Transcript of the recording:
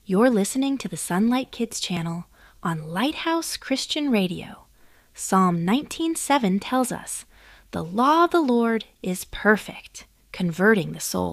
You're listening to the Sunlight Kids channel on Lighthouse Christian Radio. Psalm 19:7 tells us, "The law of the Lord is perfect, converting the soul."